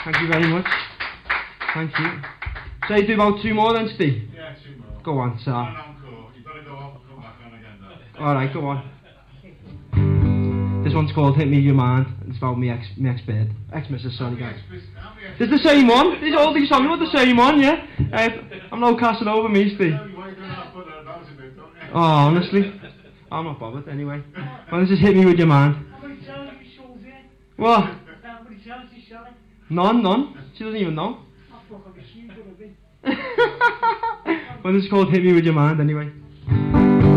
Thank you very much. Thank you. So you do about 2 more then, Steve? Yeah, 2 more. Go on, sir. One encore. You've got to go off and come back on again, though. Alright, go on. This one's called Hit Me Your Mind. It's about me ex-bird. Ex-missus, sorry guys. It's the same one. These all these songs are the same one, yeah? I'm no casting over me, Steve. Oh, honestly. I'm not bothered anyway. Well, this is Hit Me With Your Mind. How many times have you sold it? What? How many times have you sold it? None. She doesn't even know. I thought I'd be seen, but I've been. Well, this is called Hit Me With Your Mind anyway.